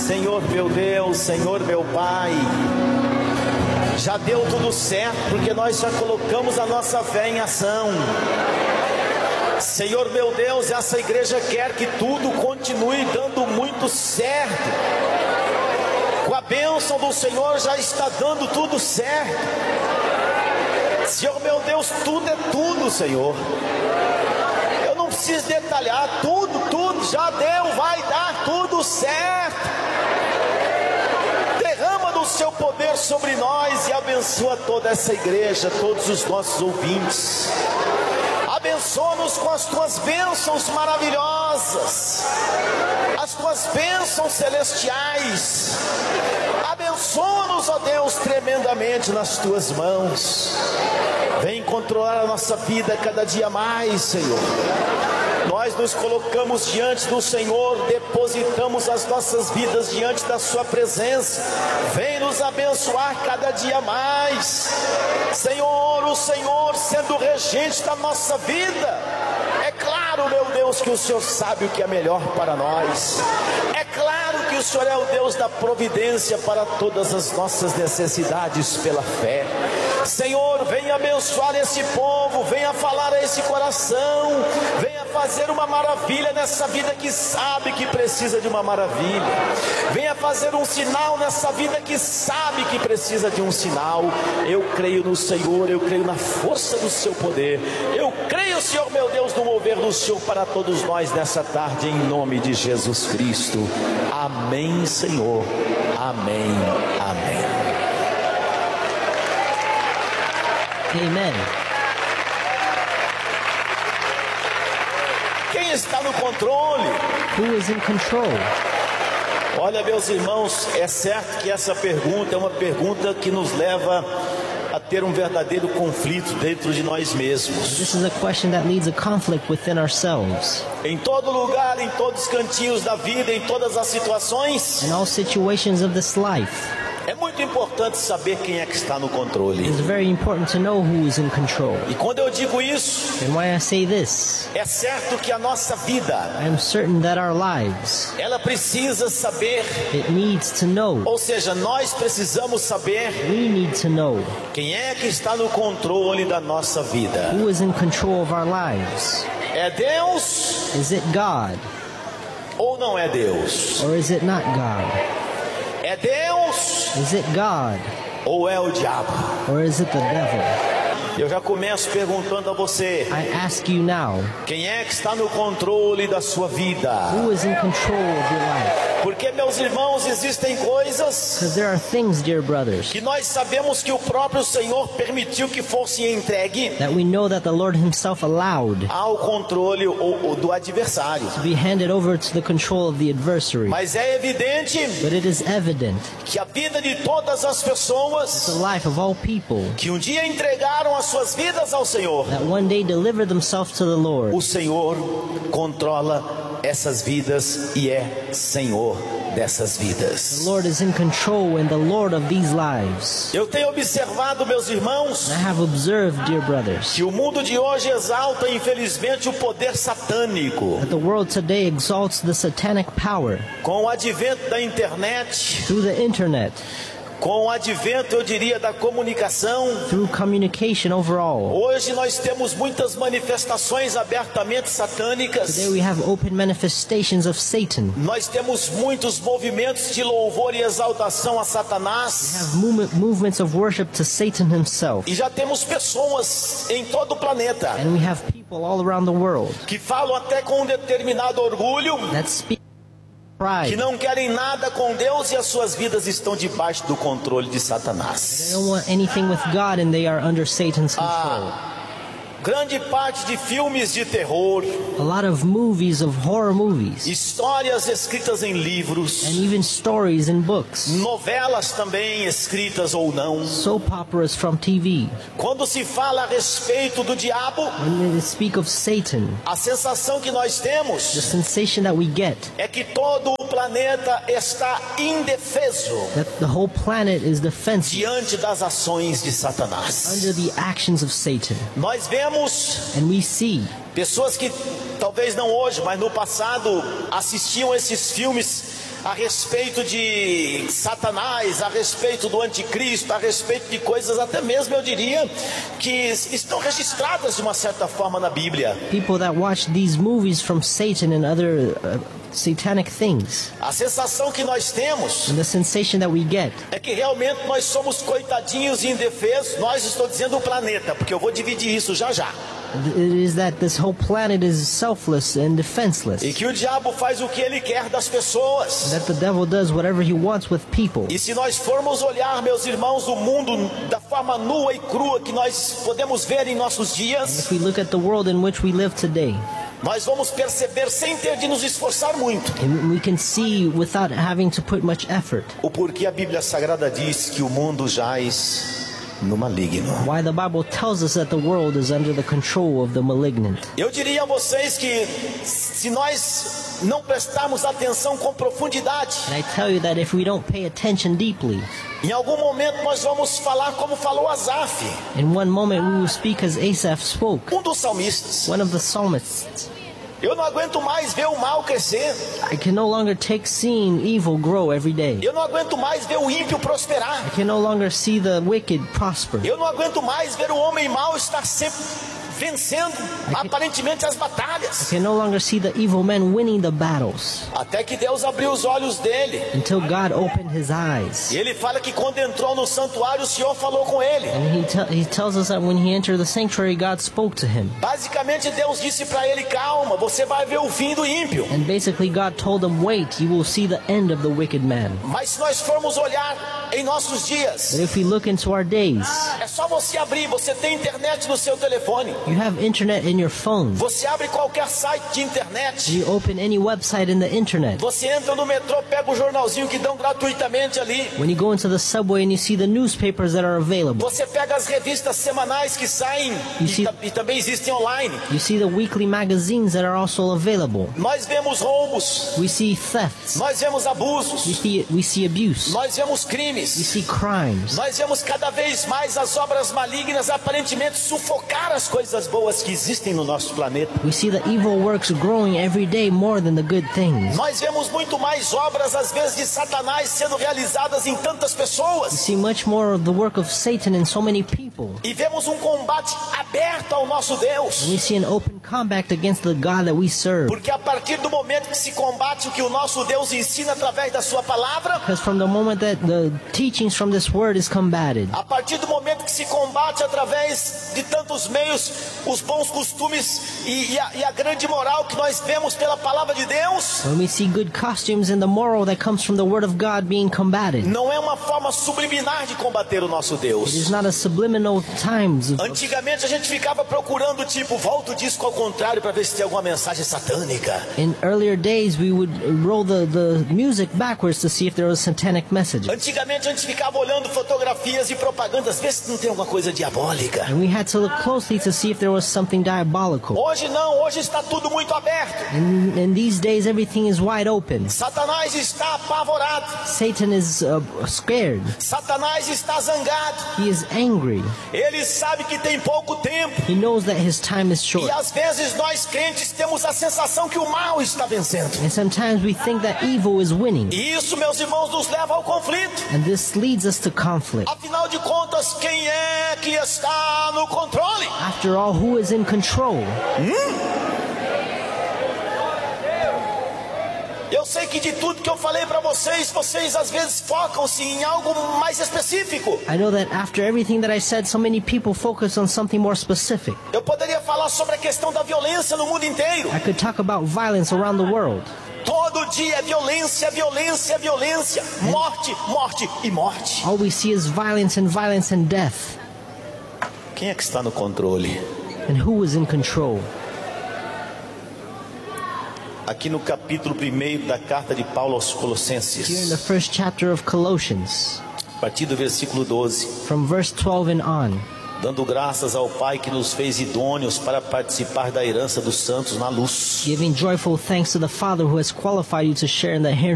Senhor meu Deus, Senhor meu Pai, já deu tudo certo, porque nós já colocamos a nossa fé em ação. Senhor meu Deus, essa igreja quer que tudo continue dando muito certo. Com a bênção do Senhor já está dando tudo certo. Senhor meu Deus, tudo é tudo, Senhor. Eu não preciso detalhar, tudo já deu, vai dar tudo certo. Derrama do seu poder sobre nós e abençoa toda essa igreja, todos os nossos ouvintes. Abençoa-nos com as tuas bênçãos maravilhosas, as tuas bênçãos celestiais. Abençoa-nos, ó Deus, tremendamente nas tuas mãos. Vem controlar a nossa vida cada dia mais, Senhor. Nós nos colocamos diante do Senhor, depositamos as nossas vidas diante da sua presença. Vem nos abençoar cada dia mais, Senhor. O Senhor sendo o regente da nossa vida. É claro, meu Deus, que o Senhor sabe o que é melhor para nós. É claro que o Senhor é o Deus da providência para todas as nossas necessidades pela fé. Senhor, venha abençoar esse povo, venha falar a esse coração, venha fazer uma maravilha nessa vida que sabe que precisa de uma maravilha. Venha fazer um sinal nessa vida que sabe que precisa de um sinal. Eu creio no Senhor, eu creio na força do seu poder. Eu creio, Senhor meu Deus, no mover do Senhor para todos nós nessa tarde, em nome de Jesus Cristo. Amém, Senhor. Amém. Amém. Amen. Quem está no controle? Who is in control? Olha, meus irmãos, é certo que essa pergunta é uma pergunta que nos leva a ter um verdadeiro conflito dentro de nós mesmos. This is a question that leads a conflict within ourselves. Em todo lugar, em todos os cantinhos da vida, em todas as situações, In all situations of this life, é muito importante saber quem é que está no controle. it's very important to know who is in control. E quando eu digo isso, And why I say this, é certo que a nossa vida, I am certain that our lives, ela precisa saber, it needs to know. ou seja, nós precisamos saber We need to know quem é que está no controle da nossa vida. who is in control of our lives. É Deus Is it God ou não é Deus? or is it not God? É Deus Is it God ou é o diabo? or is it the devil? Eu já começo perguntando a você, I ask you now, quem é que está no controle da sua vida? who is in control of your life? Porque, meus irmãos, existem coisas Because there are things, dear brothers, que nós sabemos que o próprio Senhor permitiu que fosse entregue that we know that the Lord himself allowed ao controle ou do adversário. to be handed over to the control of the adversary. Mas é evidente But it is evident que a vida de todas as the pessoas life of all people que um dia entregaram as suas vidas ao Senhor, that one day deliver themselves to the Lord. o Senhor controla essas vidas e é Senhor dessas The vidas. Lord is in control and the Lord of these lives. Eu tenho observado, meus irmãos, I have observed, dear brothers, que o mundo de hoje exalta, infelizmente, o poder satânico. that the world today exalts the satanic power Com o advento da internet, through the internet, com o advento, eu diria, da comunicação, through communication overall. hoje nós temos muitas manifestações abertamente satânicas. Today we have open manifestations of Satan. Nós temos muitos movimentos de louvor e exaltação a We Satanás. have movements of worship to Satan himself. E já temos pessoas em todo o planeta And we have people all around the world que falam até com um determinado orgulho, that speak que pride. não querem nada com Deus e as suas vidas estão debaixo do controle de They Satanás. don't want anything with God and they are under Satan's control. Grande parte de filmes de terror, A lot of movies, of horror movies, histórias escritas em livros, and even stories in books, novelas também escritas ou não. soap operas from TV. Quando se fala a respeito do diabo, When they speak of Satan, a sensação que nós the temos sensation that we get, é que todo o planeta está indefeso that the whole planet is defensive diante das ações de Satanás. under the actions of Satan. Nós vemos And we see pessoas que talvez não hoje, mas no passado assistiam esses filmes a respeito de Satanás, a respeito do anticristo, a respeito de coisas até mesmo, eu diria, que estão registradas de uma certa forma na Bíblia. People that watch these movies from Satan and other satanic things, A sensação que nós temos and the sensation that we get é que realmente nós somos coitadinhos e indefesos. Nós, estou dizendo o planeta, porque eu vou dividir isso já já. is that this whole planet is selfless and defenseless, E que o diabo faz o que ele quer das pessoas. that the devil does whatever he wants with people. E se nós formos olhar, meus irmãos, o mundo da forma nua e crua que nós podemos ver em nossos dias, If we look at the world in which we live today, nós vamos perceber, sem ter de nos esforçar muito, and we can see without having to put much effort, o porquê a Bíblia Sagrada diz que o mundo jaz no maligno. why the Bible tells us that the world is under the control of the malignant. Eu diria a vocês que se nós não prestarmos atenção com profundidade, And I tell you that if we don't pay attention deeply, em algum momento nós vamos falar como falou Asaf, in one moment we will speak as Asaph spoke, dos salmistas. one of the psalmists. Eu não aguento mais ver o mal crescer. I can no longer take seeing evil grow every day. Eu não aguento mais ver o ímpio prosperar. I can no longer see the wicked prosper. Eu não aguento mais ver o homem mau estar sempre vencendo, aparentemente, as I batalhas. can no longer see the evil men winning the battles, Até que Deus abriu os olhos dele. until God opened his eyes. E ele fala que quando entrou no santuário, o Senhor falou com ele. And he tells us that when he entered the sanctuary, God spoke to him. Basicamente, Deus disse para ele: calma, você vai ver o fim do ímpio. And basically God told him, wait, you will see the end of the wicked man. Mas se nós formos olhar em nossos dias, But if we look into our days, é só você abrir. Você tem internet no seu telefone. you have internet in your phone. Você abre qualquer site de internet. You open any website in the internet. Você entra no metrô, pega o jornalzinho que dão gratuitamente ali. When you go into the subway and you see the newspapers that are available, Você pega as revistas semanais que saem e também existem online. you see the weekly magazines that are also available. Nós vemos roubos, We see thefts. nós vemos abusos, We see abuse. nós vemos We crimes, see crimes. nós vemos cada vez mais as obras malignas aparentemente sufocar as coisas boas que existem no nosso planeta. We see the evil works growing every day more than the good things. Nós vemos muito mais obras, às vezes, de Satanás sendo realizadas em tantas We pessoas. see much more of the work of Satan in so many people. E vemos um combate aberto ao nosso Deus. We see an open combat against the God that we serve. Porque a partir do momento que se combate o que o nosso Deus ensina através da sua palavra, Because from the moment that the teachings from this word is combated, a partir do momento que se combate através de tantos meios, os bons costumes e a grande moral que nós vemos pela palavra de Deus, when we see good costumes and the moral that comes from the word of God being combated, não é uma forma subliminar de combater o nosso it Deus. is not a subliminal times. Antigamente a gente ficava procurando, tipo, volta o disco ao contrário para ver se tem alguma mensagem satânica. In earlier days, we would roll the music backwards to see if there was satanic messages. Antigamente a gente ficava olhando fotografias e propagandas, ver se não tem alguma coisa diabólica. And we had to look closely to see if there was something diabolical. Hoje não, hoje está tudo muito aberto. And these days, everything is wide open. Satanás está apavorado. Satan is scared. Satanás está zangado. He is angry. Ele sabe que tem pouco tempo. He knows that his time is E short. às vezes nós crentes temos a sensação que o mal está vencendo. And sometimes we think that evil is winning. E isso, meus irmãos, nos leva ao conflito. And this leads us to conflict. Afinal de contas, quem é que está no controle? After all, who is in control? Eu sei que de tudo que eu falei para vocês, vocês às vezes focam-se em algo mais específico. I know that after everything that I said, so many people focus on something more specific. Eu poderia falar sobre a questão da violência no mundo inteiro. I could talk about violence around the world. Todo dia é violência, violência, violência. Morte, morte e morte. All we see is violence and death. Quem é que está no controle? And who is in control? Aqui no capítulo 1 da carta de Paulo aos Here in the Colossenses, first chapter of Colossians, a partir do versículo 12, from verse 12 and on, dando graças ao Pai que nos fez idôneos para participar da herança dos santos na luz. giving joyful thanks to the Father who has qualified you to share in the